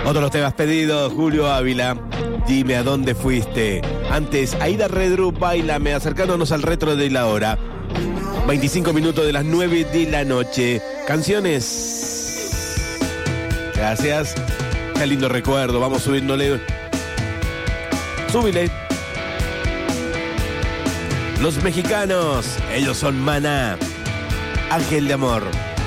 Otros temas pedidos, Julio Ávila, dime a dónde fuiste. Antes, Aida Redru, Báilame, acercándonos al retro de la hora. 25 minutos de las 9 de la noche. Canciones. Gracias. Qué lindo recuerdo, vamos subiéndole. Súbile. Los mexicanos, ellos son Maná. Ángel de Amor.